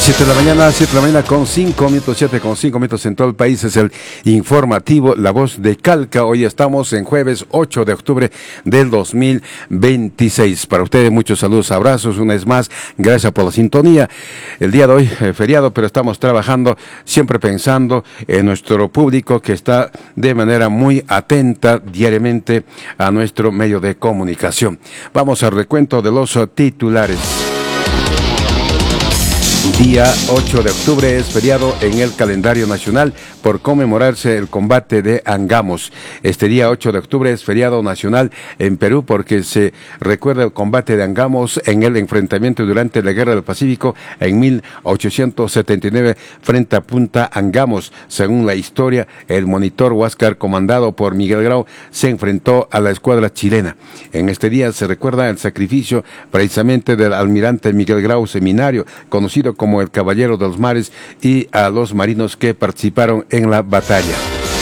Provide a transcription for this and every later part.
7 de la mañana con 5 minutos, 7 con 5 minutos en todo el país. Es el informativo La Voz de Calca. Hoy estamos en jueves 8 de octubre del 2026. Para ustedes muchos saludos, abrazos, una vez más. Gracias por la sintonía. El día de hoy, feriado, pero estamos trabajando, siempre pensando en nuestro público que está de manera muy atenta diariamente a nuestro medio de comunicación. Vamos al recuento de los titulares. Día 8 de octubre es feriado en el calendario nacional por conmemorarse el combate de Angamos. Este día 8 de octubre es feriado nacional en Perú porque se recuerda el combate de Angamos en el enfrentamiento durante la Guerra del Pacífico en 1879 frente a Punta Angamos. Según la historia, el monitor Huáscar, comandado por Miguel Grau, se enfrentó a la escuadra chilena. En este día se recuerda el sacrificio precisamente del almirante Miguel Grau Seminario, conocido como el Caballero de los Mares, y a los marinos que participaron en la batalla.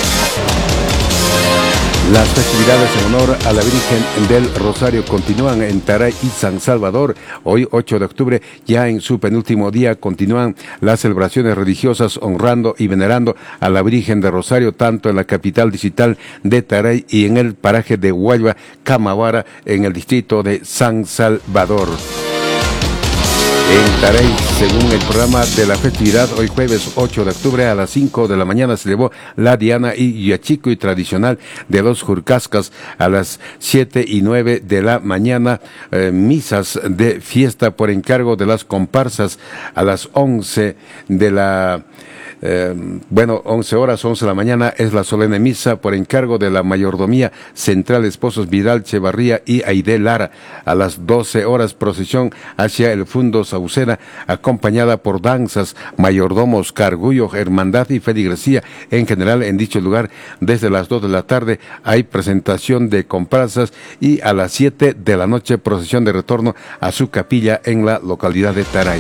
Las festividades en honor a la Virgen del Rosario continúan en Taray y San Salvador. Hoy, 8 de octubre, ya en su penúltimo día, continúan las celebraciones religiosas honrando y venerando a la Virgen del Rosario, tanto en la capital distrital de Taray y en el paraje de Huayva, Camabara, en el distrito de San Salvador. En Taray, según el programa de la festividad, hoy jueves 8 de octubre a las 5 de la mañana se elevó la diana y yachico y tradicional de los Jurcascas. A las 7 y 9 de la mañana, misas de fiesta por encargo de las comparsas. A las 11 de la 11 horas, 11 de la mañana, es la solemne misa por encargo de la mayordomía central, esposos Vidal Chevarría y Aide Lara. A las 12 horas, procesión hacia el Fundo Sauceda, acompañada por danzas, mayordomos, cargullo, hermandad y feligresía. En general, en dicho lugar, desde las 2 de la tarde hay presentación de comparsas y a las 7 de la noche, procesión de retorno a su capilla en la localidad de Taray.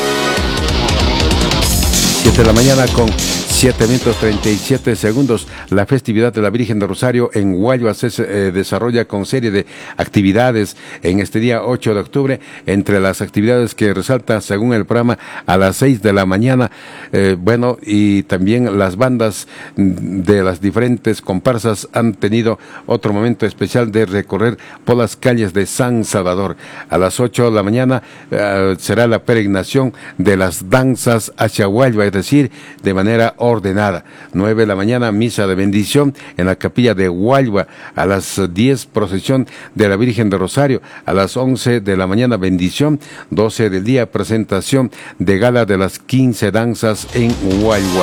7 de la mañana con 7 minutos 37 segundos. La festividad de la Virgen de Rosario en Huayva se desarrolla con serie de actividades en este día 8 de octubre. Entre las actividades que resalta, según el programa, a las 6 de la mañana, y también las bandas de las diferentes comparsas han tenido otro momento especial de recorrer por las calles de San Salvador. A las 8 de la mañana será la peregrinación de las danzas hacia Huayva, es decir, de manera ordenada. 9 de la mañana, misa de bendición en la capilla de Huayva. A las 10, procesión de la Virgen de Rosario. A las 11 de la mañana, bendición. 12 del día, presentación de gala de las 15 danzas en Huayva.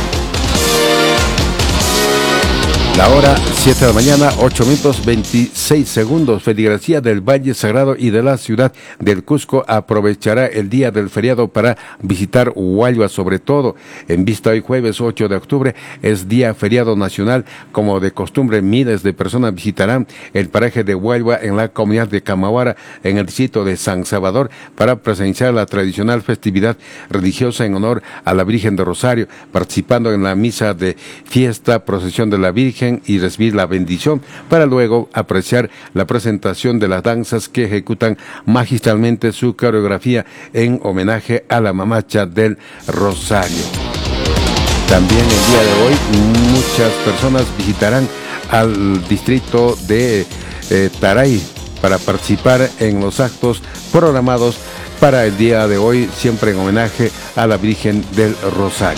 La hora 7 de la mañana, 8 minutos 26 segundos. Feligresía del Valle Sagrado y de la ciudad del Cusco aprovechará el día del feriado para visitar Huayva, sobre todo en vista hoy jueves 8 de octubre, es día feriado nacional. Como de costumbre, miles de personas visitarán el paraje de Huayva en la comunidad de Camabara, en el distrito de San Salvador, para presenciar la tradicional festividad religiosa en honor a la Virgen de Rosario, participando en la misa de fiesta, procesión de la Virgen y recibir la bendición, para luego apreciar la presentación de las danzas que ejecutan magistralmente su coreografía en homenaje a la Mamacha del Rosario. También el día de hoy muchas personas visitarán al distrito de Taray para participar en los actos programados para el día de hoy, siempre en homenaje a la Virgen del Rosario.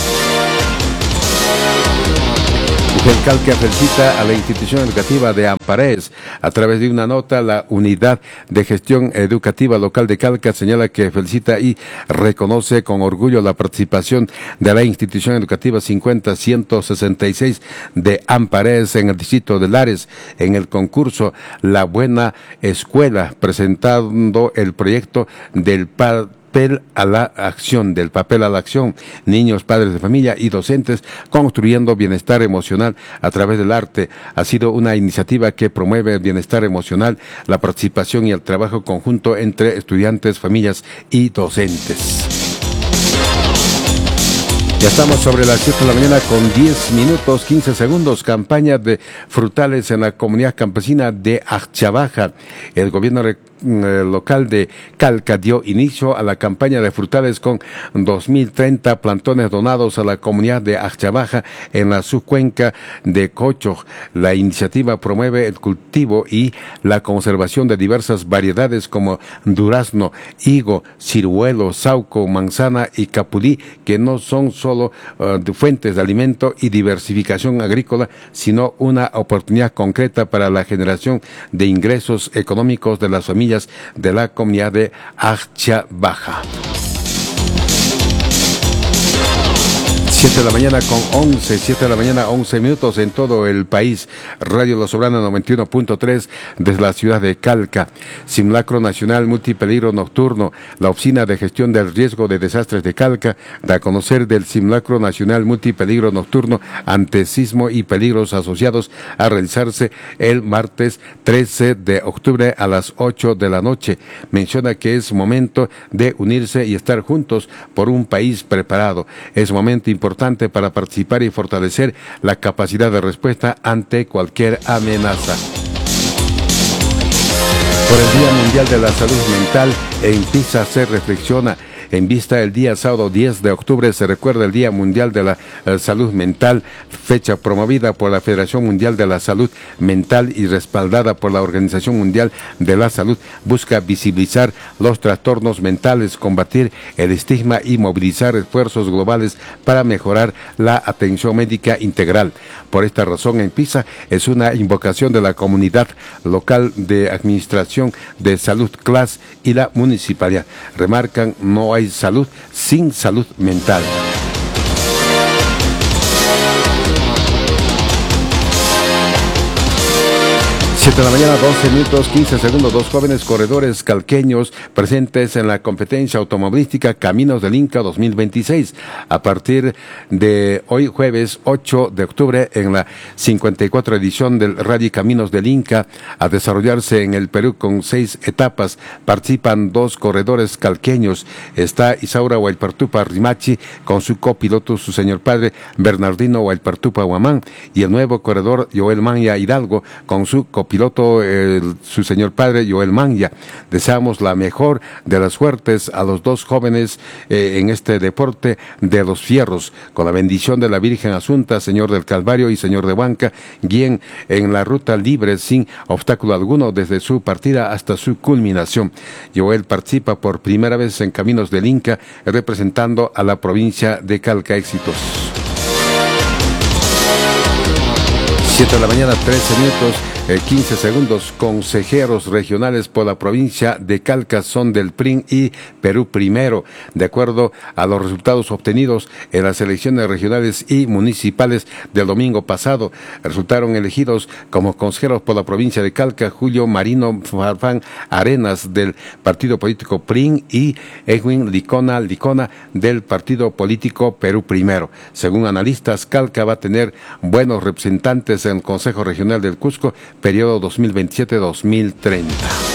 El Calca felicita a la institución educativa de Amparés. A través de una nota, la Unidad de Gestión Educativa Local de Calca señala que felicita y reconoce con orgullo la participación de la institución educativa 50166 de Amparés en el distrito de Lares en el concurso La Buena Escuela, presentando el proyecto del papel a la acción, niños, padres de familia y docentes construyendo bienestar emocional a través del arte. Ha sido una iniciativa que promueve el bienestar emocional, la participación y el trabajo conjunto entre estudiantes, familias y docentes. Ya estamos sobre las 7 de la mañana con 10 minutos 15 segundos. Campaña de frutales en la comunidad campesina de Achavaja. El gobierno local de Calca dio inicio a la campaña de frutales con 2.030 plantones donados a la comunidad de Acchabaja en la subcuenca de Cocho. La iniciativa promueve el cultivo y la conservación de diversas variedades como durazno, higo, ciruelo, sauco, manzana y capulí, que no son solo fuentes de alimento y diversificación agrícola, sino una oportunidad concreta para la generación de ingresos económicos de las familias de la comunidad de Acchabaja. 7 de la mañana con 11, 7 de la mañana 11 minutos en todo el país. Radio La Soberana 91.3 desde la ciudad de Calca. Simulacro Nacional Multipeligro Nocturno. La Oficina de Gestión del Riesgo de Desastres de Calca da a conocer del Simulacro Nacional Multipeligro Nocturno ante sismo y peligros asociados a realizarse el martes 13 de octubre a las 8 de la noche. Menciona que es momento de unirse y estar juntos por un país preparado. Es momento importante para participar y fortalecer la capacidad de respuesta ante cualquier amenaza. Por el Día Mundial de la Salud Mental, en Pisa se reflexiona. En vista del día sábado 10 de octubre se recuerda el Día Mundial de la Salud Mental, fecha promovida por la Federación Mundial de la Salud Mental y respaldada por la Organización Mundial de la Salud. Busca visibilizar los trastornos mentales, combatir el estigma y movilizar esfuerzos globales para mejorar la atención médica integral. Por esta razón, en Pisa es una invocación de la comunidad local de administración de salud CLAS y la municipalidad. Remarcan, no hay salud sin salud mental. 7 de la mañana, 12 minutos, 15 segundos. Dos jóvenes corredores calqueños presentes en la competencia automovilística Caminos del Inca 2026. A partir de hoy, jueves 8 de octubre, en la 54 edición del Rally Caminos del Inca, a desarrollarse en el Perú con 6 etapas, participan 2 corredores calqueños. Está Isaura Huaypartupa Rimachi con su copiloto, su señor padre Bernardino Huaypartupa Huamán, y el nuevo corredor Joel Manya Hidalgo con su copiloto, su señor padre Joel Manya. Deseamos la mejor de las suertes a los dos jóvenes en este deporte de los fierros, con la bendición de la Virgen Asunta, Señor del Calvario y Señor de Huanca, guíen en la ruta libre sin obstáculo alguno desde su partida hasta su culminación. Joel participa por primera vez en Caminos del Inca, representando a la provincia de Calca. Éxitos. 7 de la mañana, 13 minutos. 15 segundos. Consejeros regionales por la provincia de Calca son del PRIN y Perú Primero. De acuerdo a los resultados obtenidos en las elecciones regionales y municipales del domingo pasado, resultaron elegidos como consejeros por la provincia de Calca Julio Marino Farfán Arenas del partido político PRIN y Edwin Licona del partido político Perú Primero. Según analistas, Calca va a tener buenos representantes en el Consejo Regional del Cusco, periodo 2027-2030.